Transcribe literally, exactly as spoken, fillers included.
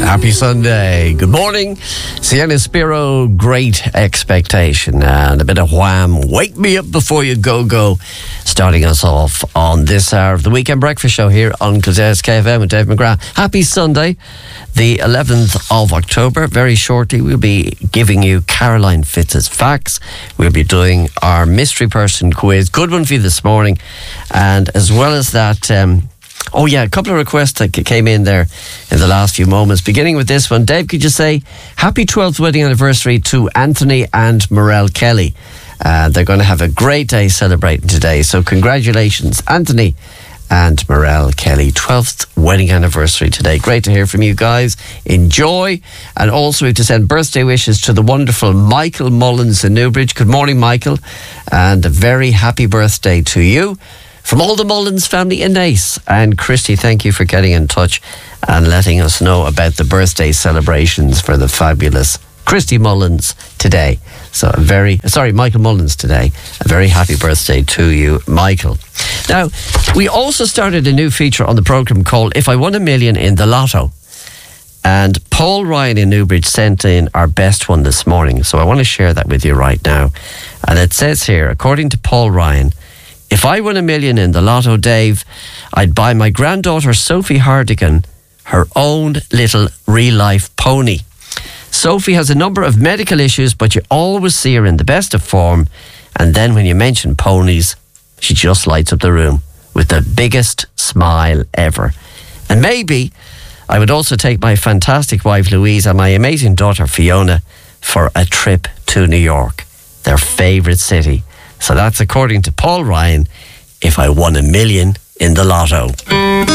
Happy Sunday. Good morning. Sienna Spiro, Great Expectation. And a bit of Wham, Wake Me Up Before You Go Go. Starting us off on this hour of the Weekend Breakfast Show here on Claze's K F M with Dave McGrath. Happy Sunday, the eleventh of October. Very shortly, we'll be giving you Caroline Fitz's facts. We'll be doing our mystery person quiz. Good one for you this morning. And as well as that... Um, Oh, yeah, a couple of requests that came in there in the last few moments. Beginning with this one. Dave, could you say happy twelfth wedding anniversary to Anthony and Morel Kelly? Uh, they're going to have a great day celebrating today. So congratulations, Anthony and Morel Kelly. twelfth wedding anniversary today. Great to hear from you guys. Enjoy. And also we have to send birthday wishes to the wonderful Michael Mullins in Newbridge. Good morning, Michael. And a very happy birthday to you. From all the Mullins family in Naas. And Christy, thank you for getting in touch and letting us know about the birthday celebrations for the fabulous Christy Mullins today. So a very, sorry, Michael Mullins today. A very happy birthday to you, Michael. Now, we also started a new feature on the programme called If I Won a Million in the Lotto. And Paul Ryan in Newbridge sent in our best one this morning. So I want to share that with you right now. And it says here, according to Paul Ryan, if I won a million in the lotto, Dave, I'd buy my granddaughter Sophie Hardigan her own little real-life pony. Sophie has a number of medical issues, but you always see her in the best of form. And then when you mention ponies, she just lights up the room with the biggest smile ever. And maybe I would also take my fantastic wife Louise and my amazing daughter Fiona for a trip to New York, their favourite city. So that's according to Paul Ryan, if I won a million in the lotto.